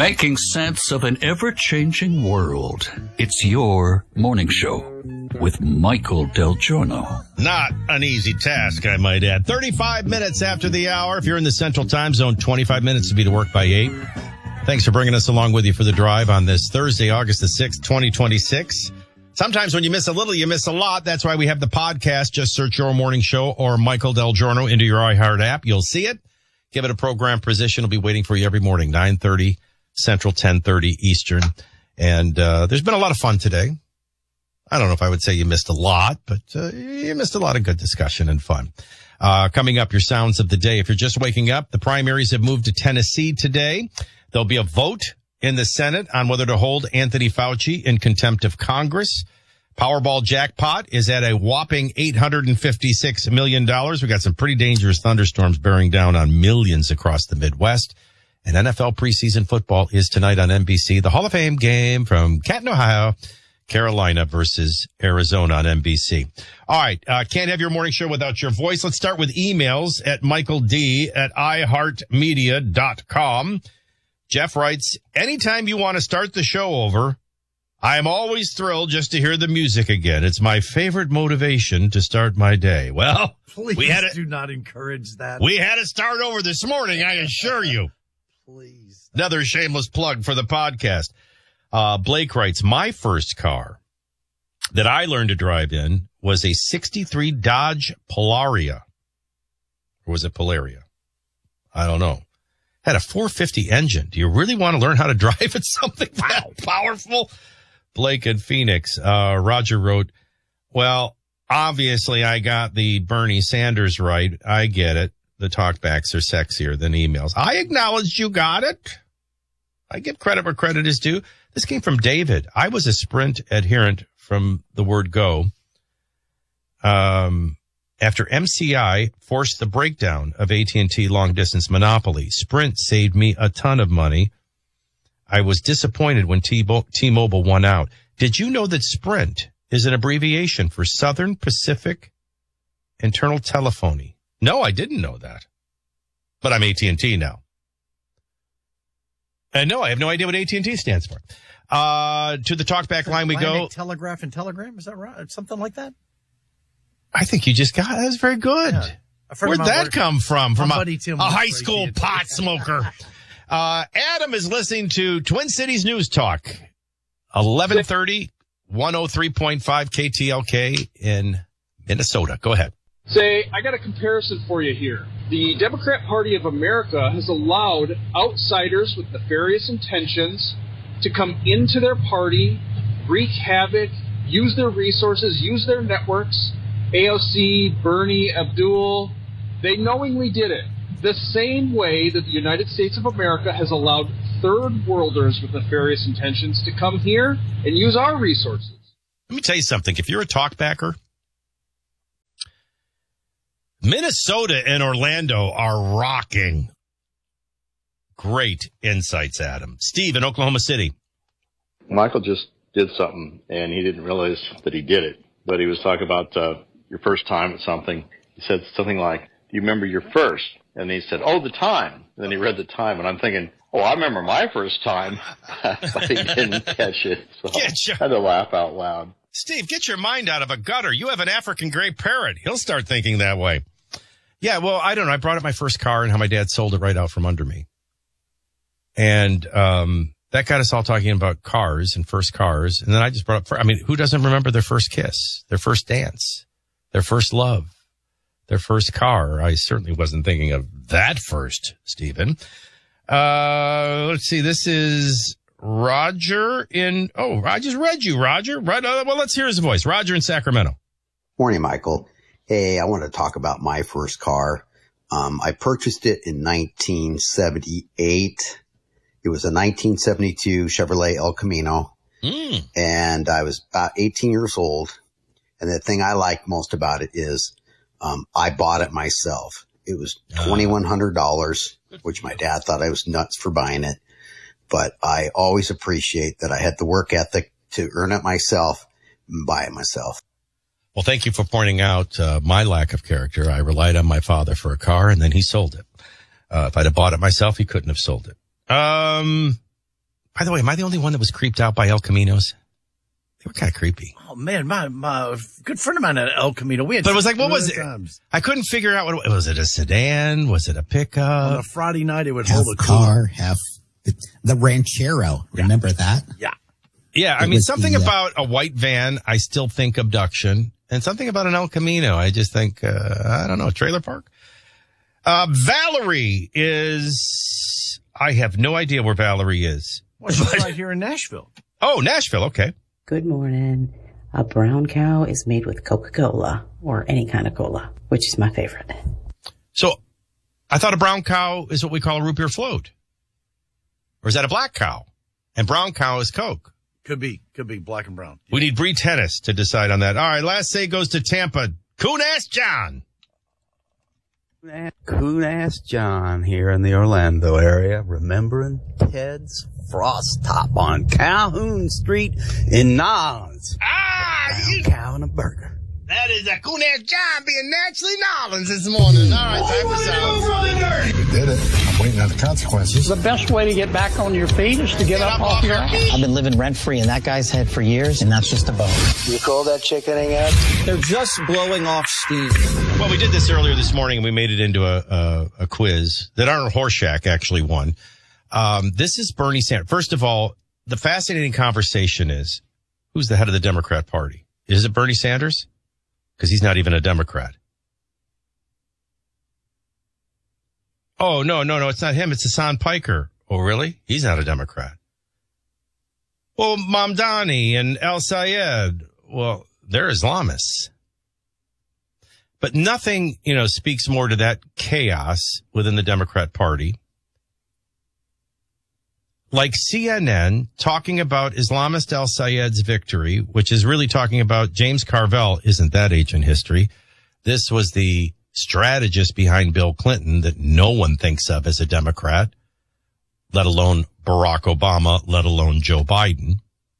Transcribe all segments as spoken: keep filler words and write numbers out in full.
Making sense of an ever-changing world. It's your morning show with Michael Del Giorno. Not an easy task, I might add. thirty-five minutes after the hour. If you're in the Central Time Zone, twenty-five minutes to be to work by eight. Thanks for bringing us along with you for the drive on this Thursday, August the sixth, twenty twenty-six. Sometimes when you miss a little, you miss a lot. That's why we have the podcast. Just search Your Morning Show or Michael Del Giorno into your iHeart app. You'll see it. Give it a program position. It'll be waiting for you every morning, nine thirty Central, ten thirty Eastern. And uh there's been a lot of fun today. I don't know if I would say you missed a lot, but uh, you missed a lot of good discussion and fun. Uh Coming up, your sounds of the day. If you're just waking up, the primaries have moved to Tennessee today. There'll be a vote in the Senate on whether to hold Anthony Fauci in contempt of Congress. Powerball jackpot is at a whopping eight hundred fifty-six million dollars. We got some pretty dangerous thunderstorms bearing down on millions across the Midwest. And N F L preseason football is tonight on N B C. The Hall of Fame game from Canton, Ohio, Carolina versus Arizona on N B C. All right. Uh, can't have your morning show without your voice. Let's start with emails at Michael D at i heart media dot com. Jeff writes, anytime you want to start the show over, I am always thrilled just to hear the music again. It's my favorite motivation to start my day. Well, please we had to, do not encourage that. We had to start over this morning, I assure you. Please. Another shameless plug for the podcast. Uh, Blake writes, my first car that I learned to drive in was a sixty-three Dodge Polaria. Or was it Polaria? I don't know. Had a four fifty engine. Do you really want to learn how to drive at something that powerful? Blake in Phoenix. Uh, Roger wrote, well, obviously I got the Bernie Sanders right. I get it. The talkbacks are sexier than emails. I acknowledge you got it. I give credit where credit is due. This came from David. I was a Sprint adherent from the word go. Um, after M C I forced the breakdown of A T and T long distance monopoly, Sprint saved me a ton of money. I was disappointed when T-Mobile won out. Did you know that Sprint is an abbreviation for Southern Pacific Internal Telephony? No, I didn't know that. But I'm A T and T now. And no, I have no idea what A T and T stands for. Uh, to the talkback line we go. Telegraph and Telegram, is that right? Something like that? I think you just got it. That's very good. Yeah. Where'd that work. come from? From a, a high school pot smoker. uh, Adam is listening to Twin Cities News Talk. eleven thirty, one oh three point five K T L K in Minnesota. Go ahead. Say, I got a comparison for you here. The Democrat Party of America has allowed outsiders with nefarious intentions to come into their party, wreak havoc, use their resources, use their networks. A O C, Bernie, Abdul, they knowingly did it. The same way that the United States of America has allowed third worlders with nefarious intentions to come here and use our resources. Let me tell you something. If you're a talkbacker, Minnesota and Orlando are rocking. Great insights, Adam. Steve in Oklahoma City. Michael just did something, and he didn't realize that he did it. But he was talking about uh, your first time at something. He said something like, do you remember your first? And he said, oh, the time. And then he read the time, and I'm thinking, oh, I remember my first time. But he didn't catch it, so I had to laugh out loud. Steve, get your mind out of a gutter. You have an African gray parrot. He'll start thinking that way. Yeah, well, I don't know. I brought up my first car and how my dad sold it right out from under me. And um that got us all talking about cars and first cars. And then I just brought up, I mean, who doesn't remember their first kiss, their first dance, their first love, their first car? I certainly wasn't thinking of that first, Stephen. Uh, let's see. This is Roger in, oh, I just read you, Roger. Right. Uh, well, let's hear his voice. Roger in Sacramento. Morning, Michael. Hey, I want to talk about my first car. Um, I purchased it in nineteen seventy-eight. It was a nineteen seventy-two Chevrolet El Camino. Mm. And I was about eighteen years old. And the thing I liked most about it is, um, I bought it myself. It was twenty-one hundred dollars, which my dad thought I was nuts for buying it. But I always appreciate that I had the work ethic to earn it myself and buy it myself. Well, thank you for pointing out uh, my lack of character. I relied on my father for a car, and then he sold it. Uh, if I'd have bought it myself, he couldn't have sold it. Um, By the way, am I the only one that was creeped out by El Caminos? They were kind of creepy. Oh man, my my good friend of mine at El Camino. We had But it was like, what was it? times. I couldn't figure out what it was. Was it a sedan? Was it a pickup? On a Friday night, it would half hold a car, half the Ranchero. Remember yeah. that? Yeah. Yeah, I it mean, something the, uh, about a white van, I still think abduction. And something about an El Camino, I just think, uh, I don't know, trailer park? Uh, Valerie is, I have no idea where Valerie is. Well, she's right here in Nashville. Oh, Nashville, okay. Good morning. A brown cow is made with Coca-Cola or any kind of cola, which is my favorite. So I thought a brown cow is what we call a root beer float. Or is that a black cow? And brown cow is Coke. Could be, could be black and brown. We need Bree Tennis to decide on that. All right, last say goes to Tampa. Coon-ass John. Coon-ass John here in the Orlando area, remembering Ted's Frost Top on Calhoun Street in Nolens. Ah, you cow and a burger. That is a Coon-ass John being naturally Nolens this morning. All right, time for sound. We did it. I'm waiting on the consequences. The best way to get back on your feet is to get, get up, up off your ass. I've been living rent-free in that guy's head for years, and that's just a bone. You call that chickening out? They're just blowing off steam. Well, we did this earlier this morning, and we made it into a, a, a quiz that Arnold Horshack actually won. Um, this is Bernie Sanders. First of all, the fascinating conversation is, who's the head of the Democrat Party? Is it Bernie Sanders? Because he's not even a Democrat. Oh, no, no, no, it's not him. It's Hassan Piker. Oh, really? He's not a Democrat. Well, Mamdani and El Sayed, well, they're Islamists. But nothing, you know, speaks more to that chaos within the Democrat Party. Like C N N talking about Islamist El Sayed's victory, which is really talking about James Carville. Isn't that ancient history? This was the strategist behind Bill Clinton that no one thinks of as a Democrat, let alone Barack Obama, let alone Joe Biden.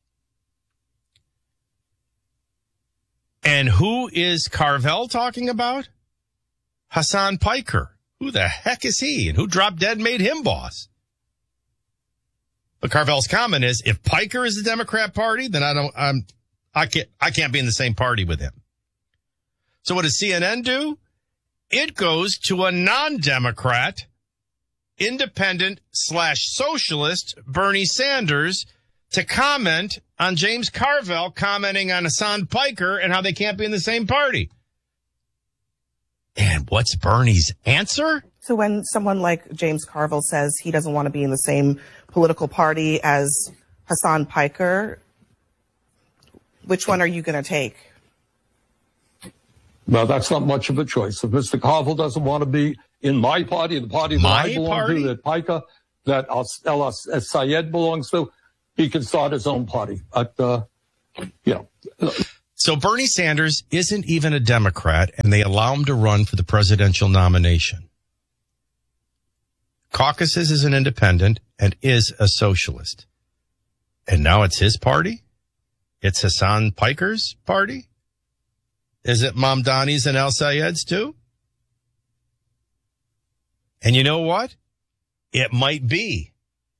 And who is Carville talking about? Hassan Piker. Who the heck is he? And who dropped dead and made him boss? But Carville's comment is, if Piker is the Democrat Party, then I don't, I'm, I can't, I can't be in the same party with him. So what does C N N do? It goes to a non-Democrat, independent slash socialist Bernie Sanders to comment on James Carville commenting on Hassan Piker and how they can't be in the same party. And what's Bernie's answer? So when someone like James Carville says he doesn't want to be in the same political party as Hassan Piker, which one are you going to take? Well, that's not much of a choice. If Mister Carville doesn't want to be in my party, the party that my I belong party? to, that Piker, that El Sayed belongs to, he can start his own party. But, uh, you know. So Bernie Sanders isn't even a Democrat, and they allow him to run for the presidential nomination. Caucuses is an independent and is a socialist. And now it's his party? It's Hassan Piker's party? Is it Mamdani's and El Sayed's too? And you know what? It might be.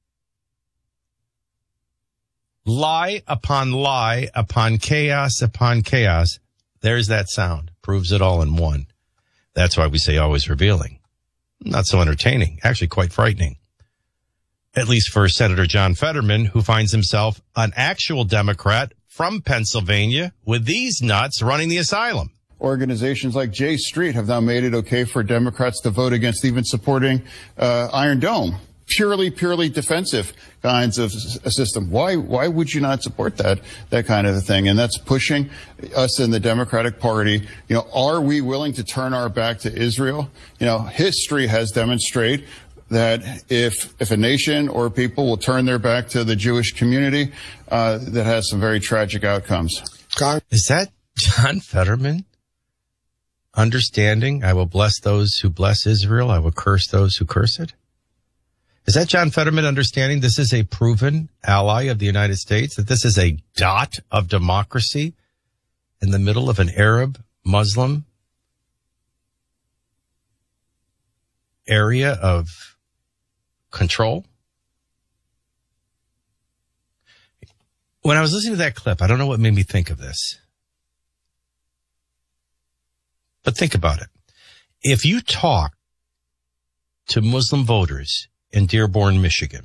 Lie upon lie upon chaos upon chaos. There's that sound. Proves it all in one. That's why we say always revealing. Not so entertaining. Actually quite frightening. At least for Senator John Fetterman, who finds himself an actual Democrat from Pennsylvania with these nuts running the asylum. Organizations like J Street have now made it okay for Democrats to vote against even supporting uh, Iron Dome. Purely, purely defensive kinds of a system. Why, why would you not support that, that kind of a thing? And that's pushing us in the Democratic Party. You know, are we willing to turn our back to Israel? You know, history has demonstrated that if, if a nation or people will turn their back to the Jewish community, uh, that has some very tragic outcomes. Is that John Fetterman? Understanding, I will bless those who bless Israel. I will curse those who curse it. Is that John Fetterman understanding this is a proven ally of the United States, that this is a dot of democracy in the middle of an Arab Muslim area of control? When I was listening to that clip, I don't know what made me think of this. But think about it. If you talk to Muslim voters in Dearborn, Michigan,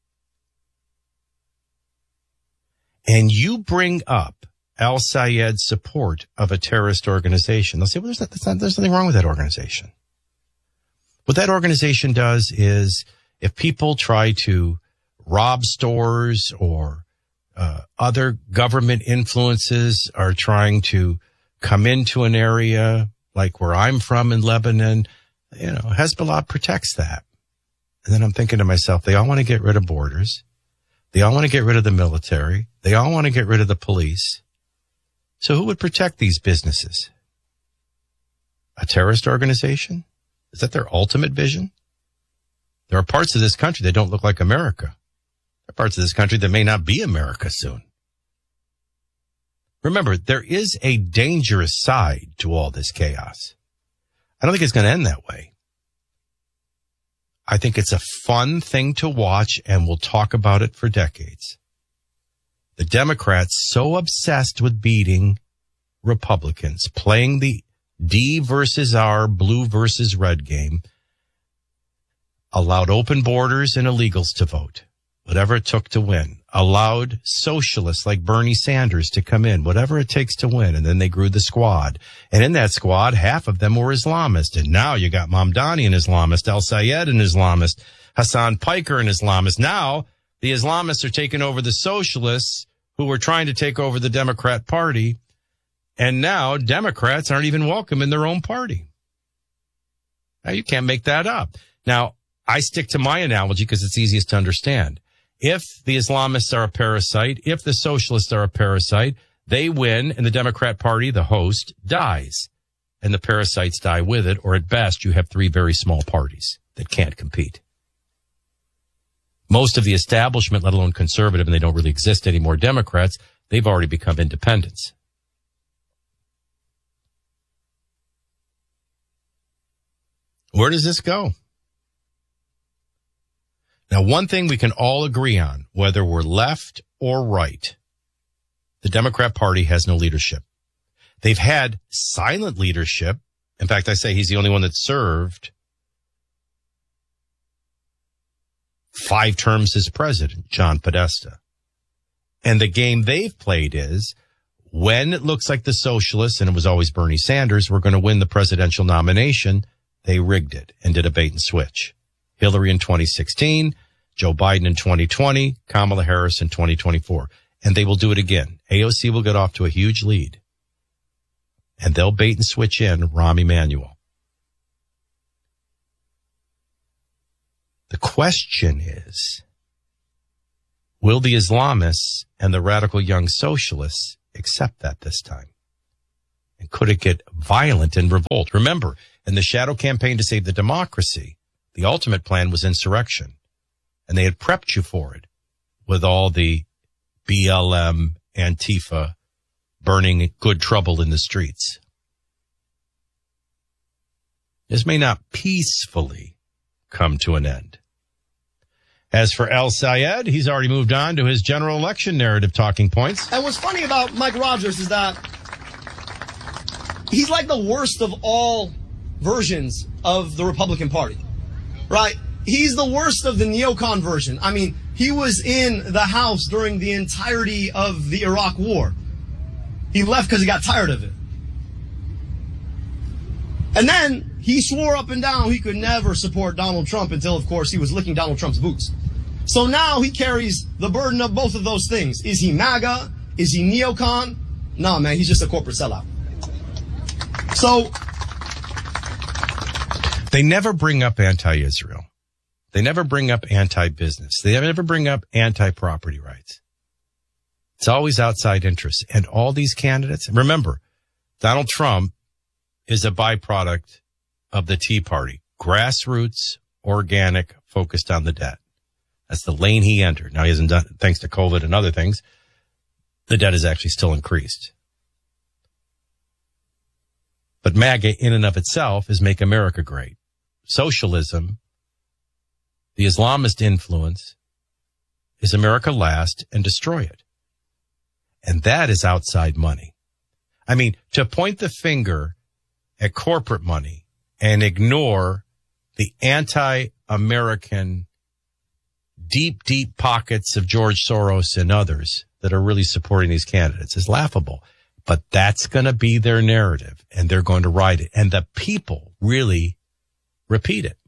and you bring up al-Sayed's support of a terrorist organization, they'll say, well, there's, not, not, there's nothing wrong with that organization. What that organization does is if people try to rob stores or uh, other government influences are trying to come into an area like where I'm from in Lebanon, you know, Hezbollah protects that. And then I'm thinking to myself, they all want to get rid of borders. They all want to get rid of the military. They all want to get rid of the police. So who would protect these businesses? A terrorist organization? Is that their ultimate vision? There are parts of this country that don't look like America. There are parts of this country that may not be America soon. Remember, there is a dangerous side to all this chaos. I don't think it's going to end that way. I think it's a fun thing to watch, and we'll talk about it for decades. The Democrats, so obsessed with beating Republicans, playing the D versus R, blue versus red game, allowed open borders and illegals to vote, whatever it took to win, allowed socialists like Bernie Sanders to come in, whatever it takes to win, and then they grew the squad. And in that squad, half of them were Islamist, and now you got Mamdani an Islamist, al-Sayed an Islamist, Hassan Piker an Islamist. Now the Islamists are taking over the socialists who were trying to take over the Democrat Party. And now Democrats aren't even welcome in their own party. Now, you can't make that up. Now, I stick to my analogy because it's easiest to understand. If the Islamists are a parasite, if the socialists are a parasite, they win and the Democrat Party, the host, dies. And the parasites die with it, or at best, you have three very small parties that can't compete. Most of the establishment, let alone conservative, and they don't really exist anymore, Democrats, they've already become independents. Where does this go? Now, one thing we can all agree on, whether we're left or right, the Democrat Party has no leadership. They've had silent leadership. In fact, I say he's the only one that served five terms as president, John Podesta. And the game they've played is when it looks like the socialists, and it was always Bernie Sanders, were going to win the presidential nomination, they rigged it and did a bait and switch. Hillary in twenty sixteen, Joe Biden in twenty twenty, Kamala Harris in twenty twenty-four. And they will do it again. A O C will get off to a huge lead. And they'll bait and switch in Rahm Emanuel. The question is, will the Islamists and the radical young socialists accept that this time? And could it get violent and revolt? Remember, in the shadow campaign to save the democracy, the ultimate plan was insurrection. And they had prepped you for it with all the B L M, Antifa, burning good trouble in the streets. This may not peacefully come to an end. As for al-Sayed, he's already moved on to his general election narrative talking points. And what's funny about Mike Rogers is that he's like the worst of all versions of the Republican Party, right? He's the worst of the neocon version. I mean, he was in the House during the entirety of the Iraq War. He left because he got tired of it. And then he swore up and down he could never support Donald Trump until, of course, he was licking Donald Trump's boots. So now he carries the burden of both of those things. Is he MAGA? Is he neocon? Nah, man, he's just a corporate sellout. So they never bring up anti-Israel. They never bring up anti-business. They never bring up anti-property rights. It's always outside interests. And all these candidates, remember, Donald Trump is a byproduct of the Tea Party. Grassroots, organic, focused on the debt. That's the lane he entered. Now, he hasn't done, thanks to COVID and other things, the debt is actually still increased. But MAGA in and of itself is Make America Great. Socialism, the Islamist influence, is America last and destroy it. And that is outside money. I mean, to point the finger at corporate money and ignore the anti-American deep, deep pockets of George Soros and others that are really supporting these candidates is laughable. But that's going to be their narrative, and they're going to ride it. And the people really repeat it.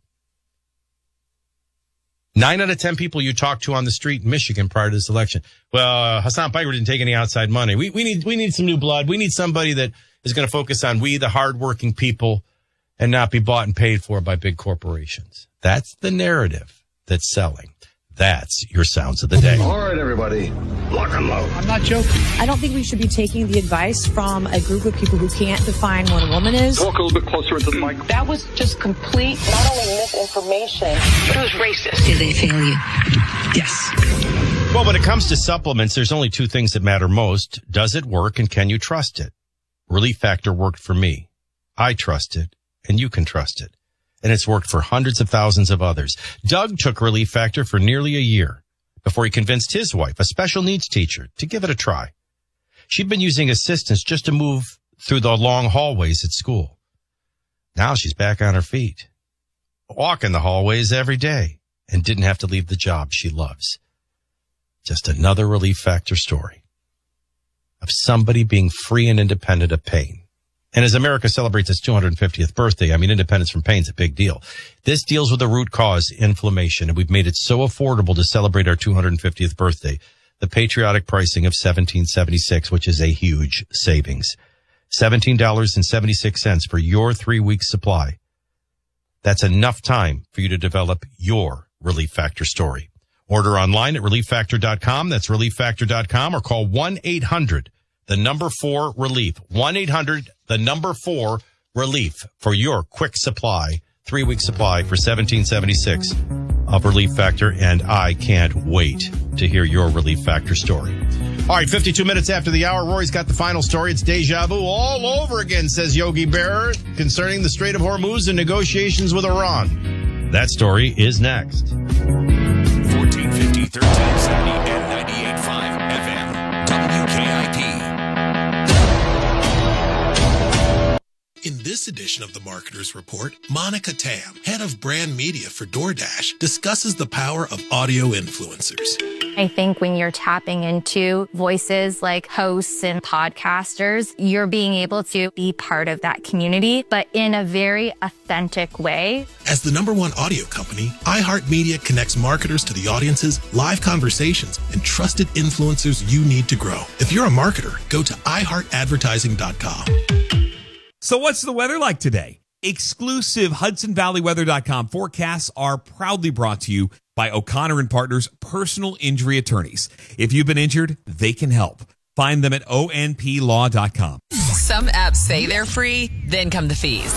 Nine out of ten people you talk to on the street in Michigan prior to this election. Well, uh, Hassan Piker didn't take any outside money. We, we need, we need some new blood. We need somebody that is going to focus on we, the hardworking people, and not be bought and paid for by big corporations. That's the narrative that's selling. That's your sounds of the day. All right, everybody, lock and load. I'm not joking. I don't think we should be taking the advice from a group of people who can't define what a woman is. Talk a little bit closer into the mic. That was just complete, not only misinformation, but it was racist. Did they fail you? Yes. Well, when it comes to supplements, there's only two things that matter most. Does it work, and can you trust it? Relief Factor worked for me. I trust it, and you can trust it. And it's worked for hundreds of thousands of others. Doug took Relief Factor for nearly a year before he convinced his wife, a special needs teacher, to give it a try. She'd been using assistance just to move through the long hallways at school. Now she's back on her feet, walking the hallways every day, and didn't have to leave the job she loves. Just another Relief Factor story of somebody being free and independent of pain. And as America celebrates its two hundred fiftieth birthday, I mean, independence from pain is a big deal. This deals with the root cause, inflammation, and we've made it so affordable to celebrate our two hundred fiftieth birthday. The patriotic pricing of seventeen seventy-six, which is a huge savings. seventeen dollars and seventy-six cents for your three-week supply. That's enough time for you to develop your Relief Factor story. Order online at relief factor dot com. That's relief factor dot com, or call one eight hundred the number four relief. one eight hundred the number four relief for your quick supply, three-week supply for seventeen seventy-six of Relief Factor. And I can't wait to hear your Relief Factor story. All right, fifty-two minutes after the hour, Rory's got the final story. It's deja vu all over again, says Yogi Berra, concerning the Strait of Hormuz and negotiations with Iran. That story is next. fourteen fifty, thirteen seventy, and ninety-eight point five F M. W K I P. In this edition of the Marketer's Report, Monica Tam, head of brand media for DoorDash, discusses the power of audio influencers. I think when you're tapping into voices like hosts and podcasters, you're being able to be part of that community, but in a very authentic way. As the number one audio company, iHeartMedia connects marketers to the audiences, live conversations, and trusted influencers you need to grow. If you're a marketer, go to i heart advertising dot com. So what's the weather like today? Exclusive Hudson Valley Weather dot com forecasts are proudly brought to you by O'Connor and Partners Personal Injury Attorneys. If you've been injured, they can help. Find them at O N P law dot com. Some apps say they're free, then come the fees.